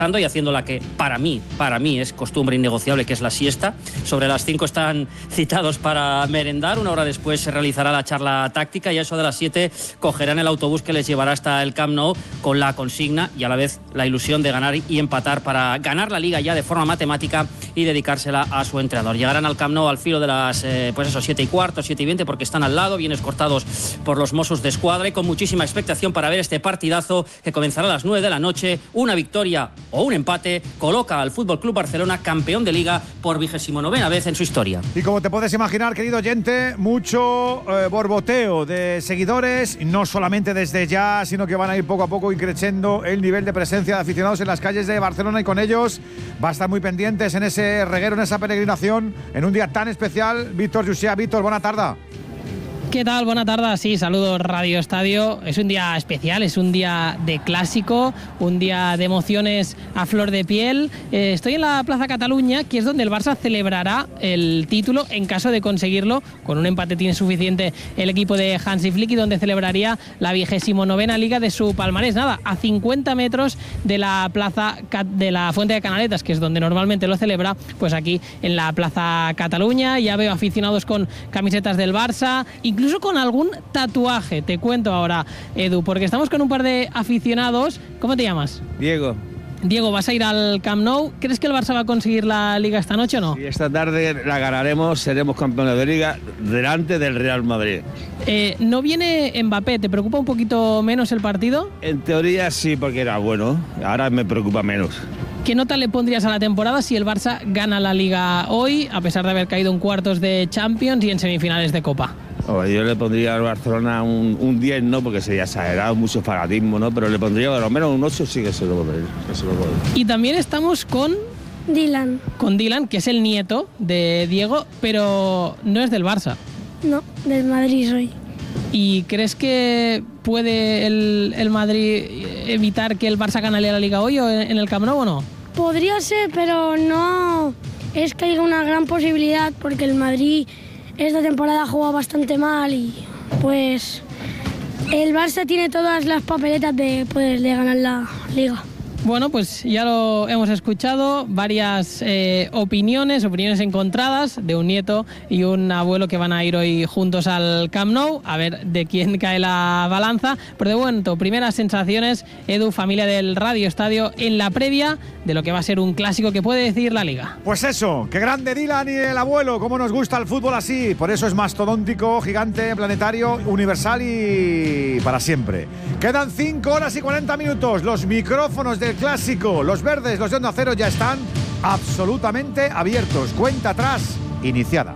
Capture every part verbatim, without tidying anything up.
y haciendo la que para mí, para mí es costumbre innegociable, que es la siesta. Sobre las cinco están citados para merendar, una hora después se realizará la charla táctica y a eso de las siete cogerán el autobús que les llevará hasta el Camp Nou con la consigna y a la vez la ilusión de ganar y empatar para ganar la Liga ya de forma matemática y dedicársela a su entrenador. Llegarán al Camp Nou al filo de las eh, pues eso, siete y cuarto, siete y veinte, porque están al lado, bien escortados por los Mossos de Escuadra y con muchísima expectación para ver este partidazo que comenzará a las nueve de la noche. Una victoria o un empate coloca al F C Barcelona campeón de Liga por vigésimo novena vez en su historia. Y como te puedes imaginar, querido oyente, mucho eh, borboteo de seguidores, no solamente desde ya, sino que van a ir poco a poco increciendo el nivel de presencia de aficionados en las calles de Barcelona y con ellos va a estar muy pendientes en ese reguero, en esa peregrinación, en un día tan especial. Víctor Llucià. Víctor, buena tarde. ¿Qué tal? Buena tarde, sí, saludos Radio Estadio. Es un día especial, es un día de clásico, un día de emociones a flor de piel. Eh, estoy en la Plaza Cataluña, que es donde el Barça celebrará el título en caso de conseguirlo. Con un empate tiene suficiente el equipo de Hansi Flick y donde celebraría la vigésimo novena Liga de su palmarés. Nada, a cincuenta metros de la plaza de la Fuente de Canaletas, que es donde normalmente lo celebra, pues aquí en la Plaza Cataluña. Ya veo aficionados con camisetas del Barça, incluso Incluso con algún tatuaje, te cuento ahora, Edu, porque estamos con un par de aficionados. ¿Cómo te llamas? Diego. Diego, ¿vas a ir al Camp Nou? ¿Crees que el Barça va a conseguir la Liga esta noche o no? Sí, esta tarde la ganaremos, seremos campeones de Liga delante del Real Madrid. Eh, ¿No viene Mbappé? ¿Te preocupa un poquito menos el partido? En teoría sí, porque era bueno, ahora me preocupa menos. ¿Qué nota le pondrías a la temporada si el Barça gana la Liga hoy, a pesar de haber caído en cuartos de Champions y en semifinales de Copa? Oh, yo le pondría al Barcelona un, un diez, no, porque sería exagerado, mucho fanatismo, ¿no? Pero le pondría por lo menos un ocho, sí que se lo puedo pedir, que se lo puedo. Y también estamos con Dylan. Con Dylan, que es el nieto de Diego, pero no es del Barça. No, del Madrid soy. ¿Y crees que puede el, el Madrid evitar que el Barça gane la Liga hoy o en el Camp Nou o no? Podría ser, pero no es que haya una gran posibilidad porque el Madrid esta temporada ha jugado bastante mal y pues el Barça tiene todas las papeletas de, pues, de ganar la Liga. Bueno, pues ya lo hemos escuchado, varias eh, opiniones, opiniones encontradas de un nieto y un abuelo que van a ir hoy juntos al Camp Nou, a ver de quién cae la balanza. Pero de momento, primeras sensaciones, Edu, familia del Radio Estadio, en la previa de lo que va a ser un clásico que puede decidir la Liga. Pues eso, qué grande Dylan y el abuelo, cómo nos gusta el fútbol así, por eso es mastodóntico, gigante, planetario, universal y para siempre. Quedan cinco horas y cuarenta minutos, los micrófonos del clásico, los verdes, los de Onda Cero ya están absolutamente abiertos, cuenta atrás iniciada.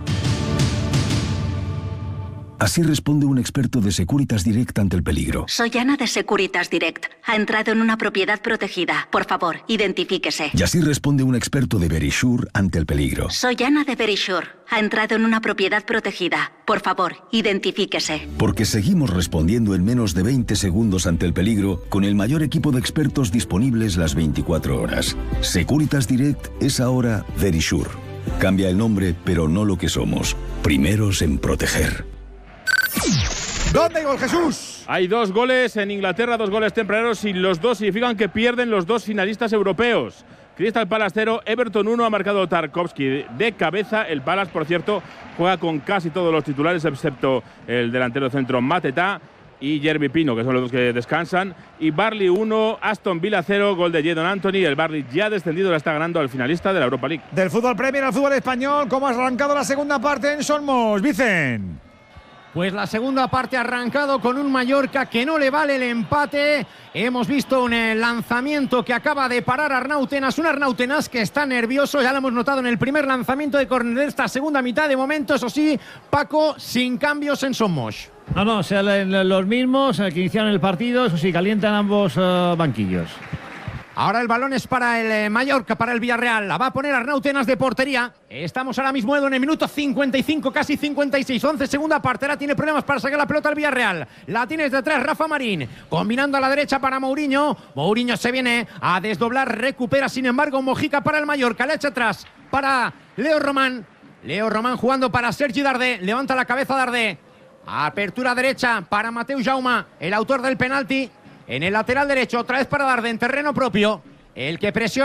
Así responde un experto de Securitas Direct ante el peligro. Soy Ana de Securitas Direct. Ha entrado en una propiedad protegida. Por favor, identifíquese. Y así responde un experto de Verisure ante el peligro. Soy Ana de Verisure. Ha entrado en una propiedad protegida. Por favor, identifíquese. Porque seguimos respondiendo en menos de veinte segundos ante el peligro con el mayor equipo de expertos disponibles las veinticuatro horas. Securitas Direct es ahora Verisure. Cambia el nombre, pero no lo que somos. Primeros en proteger. ¿Dónde hay gol, Jesús? Hay dos goles en Inglaterra, dos goles tempraneros y los dos significan que pierden los dos finalistas europeos. Crystal Palace cero, Everton uno, ha marcado Tarkowski de cabeza. El Palace, por cierto, juega con casi todos los titulares, excepto el delantero centro Mateta y Jeremy Pino, que son los dos que descansan. Y Burnley uno, Aston Villa cero, gol de Jadon Anthony. El Burnley ya descendido, le está ganando al finalista de la Europa League. Del fútbol Premier al fútbol español, ¿cómo ha arrancado la segunda parte en Somos, Vicen? Pues la segunda parte ha arrancado con un Mallorca que no le vale el empate. Hemos visto un lanzamiento que acaba de parar Arnautenas, un Arnautenas que está nervioso, ya lo hemos notado en el primer lanzamiento de córner de esta segunda mitad. De momento, eso sí, Paco, sin cambios en Somos. No, no, sean los mismos que iniciaron el partido, eso sí, calientan ambos uh, banquillos. Ahora el balón es para el eh, Mallorca, para el Villarreal. La va a poner Arnautenas de portería. Estamos ahora mismo, Edu, en el minuto cincuenta y cinco, casi cincuenta y seis. once, segunda parte. Ahora tiene problemas para sacar la pelota al Villarreal. La tiene desde atrás Rafa Marín. Combinando a la derecha para Mourinho. Mourinho se viene a desdoblar. Recupera, sin embargo, Mojica para el Mallorca. La echa atrás para Leo Román. Leo Román jugando para Sergi Darder. Levanta la cabeza Darder. Apertura derecha para Mateu Jauma, el autor del penalti. En el lateral derecho, otra vez para Darder en terreno propio. El que presiona